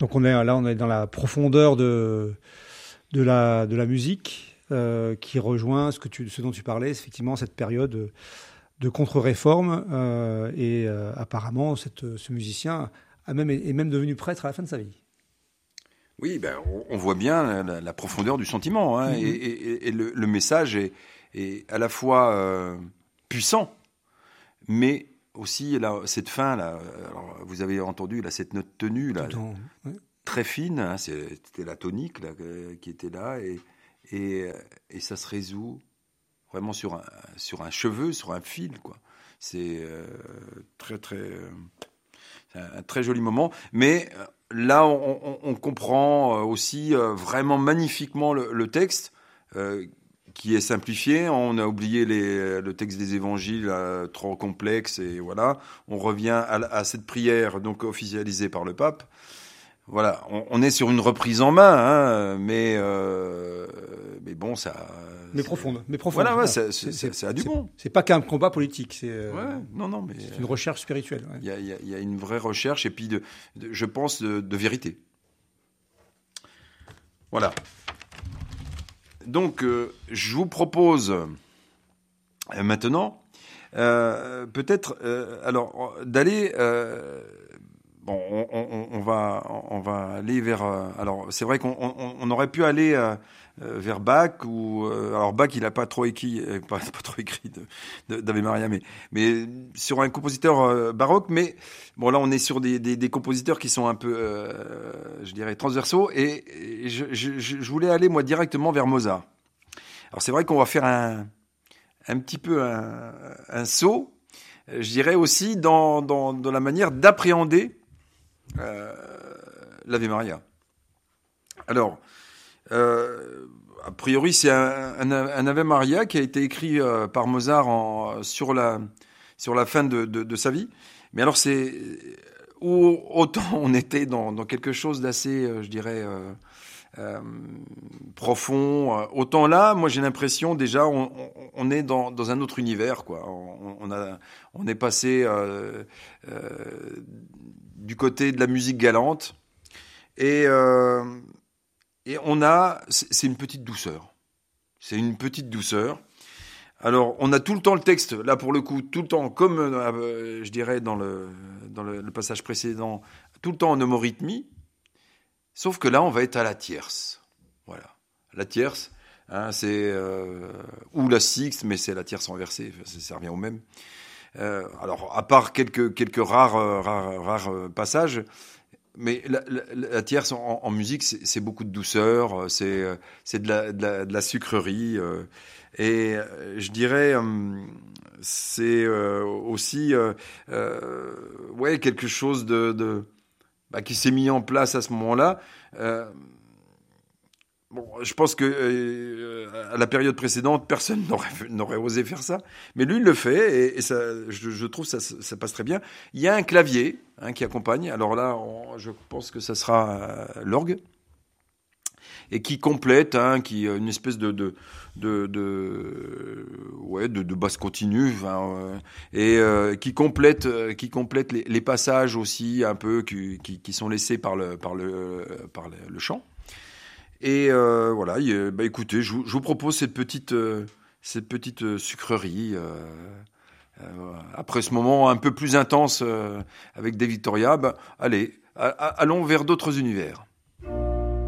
Donc on est dans la profondeur de la musique qui rejoint ce dont tu parlais, effectivement, cette période de contre-réforme. Apparemment, ce musicien est même devenu prêtre à la fin de sa vie. Oui, on voit bien la profondeur du sentiment, hein, et le message est à la fois puissant, mais aussi là, cette fin là. Alors, vous avez entendu là cette note tenue là, très fine, hein, c'était la tonique là, qui était là, et ça se résout vraiment sur un cheveu, sur un fil, quoi. C'est un très joli moment, mais là, on comprend aussi vraiment magnifiquement le texte qui est simplifié. On a oublié le texte des évangiles trop complexe, et voilà. On revient à cette prière donc officialisée par le pape. Voilà, on est sur une reprise en main, hein, mais bon, ça. Mais profonde. Voilà, ouais, ça a du bon. C'est pas qu'un combat politique, c'est. Non, mais c'est une recherche spirituelle. Il y a une vraie recherche, et puis je pense de vérité. Voilà. Donc, je vous propose maintenant, peut-être, alors d'aller. Bon, on va aller vers. Alors, c'est vrai qu'on aurait pu aller vers Bach, ou alors Bach, il n'a pas trop écrit, d'Ave Maria, mais sur un compositeur baroque. Mais bon, là, on est sur des compositeurs qui sont un peu, je dirais, transversaux. Et je voulais aller moi directement vers Mozart. Alors, c'est vrai qu'on va faire un petit peu un saut. Je dirais aussi dans la manière d'appréhender l'Ave Maria. Alors, a priori, c'est un Ave Maria qui a été écrit par Mozart sur la fin de sa vie. Mais alors, c'est autant on était dans quelque chose d'assez, je dirais, profond. Autant là, moi, j'ai l'impression déjà, on est dans un autre univers, quoi. On est passé du côté de la musique galante, et c'est une petite douceur. C'est une petite douceur. Alors, on a tout le temps le texte, là pour le coup, tout le temps, comme je dirais dans le passage précédent, tout le temps en homorythmie, sauf que là, on va être à la tierce. Voilà. La tierce, hein, c'est ou la sixte, mais c'est la tierce renversée, ça revient au même. Alors, à part quelques rares passages, mais la tierce en musique, c'est beaucoup de douceur, c'est de la sucrerie, et je dirais, c'est aussi quelque chose qui s'est mis en place à ce moment-là. Bon, je pense que à la période précédente, personne n'aurait osé faire ça, mais lui il le fait, et ça, je trouve ça passe très bien. Il y a un clavier qui accompagne. Alors là, je pense que ça sera l'orgue, et qui complète, qui une espèce de basse continue, et qui complète les passages aussi un peu qui sont laissés par le chant. Et voilà, écoutez, je vous propose cette petite sucrerie après ce moment un peu plus intense avec des Victoria. Allez, allons vers d'autres univers.